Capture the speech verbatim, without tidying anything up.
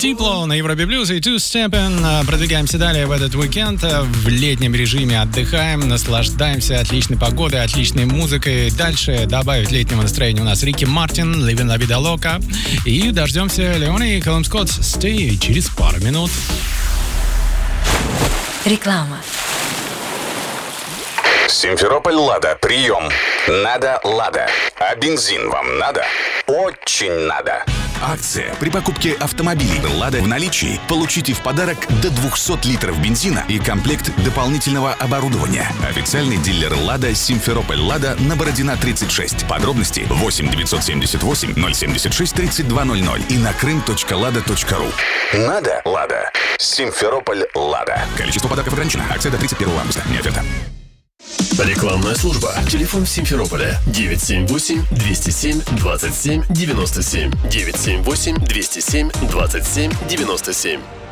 Diplo на Европе Плюс и Two Steppin'. Продвигаемся далее в этот уикенд. В летнем режиме отдыхаем, наслаждаемся отличной погодой, отличной музыкой. Дальше добавить летнего настроения у нас Рики Мартин, Living La Vida Loca. И дождемся Леони и Кэллум Скотт Stay через пару минут. Реклама. Симферополь Лада. Прием. Надо Лада. А бензин вам надо? Очень надо. Акция. При покупке автомобилей «Лада» в наличии получите в подарок до двухсот литров бензина и комплект дополнительного оборудования. Официальный дилер «Лада» Симферополь Лада на Бородина тридцать шесть. Подробности восемь девятьсот семьдесят восемь ноль семьдесят шесть тридцать два ноль ноль и на крым точка лада точка ру. Надо Лада. Симферополь Лада. Количество подарков ограничено. Акция до тридцать первого августа. Не оферта. Рекламная служба. Телефон Симферополя девять семь восемь двести семь двадцать семь девяносто семь. девять семь восемь двести семь двадцать семь девяносто семь.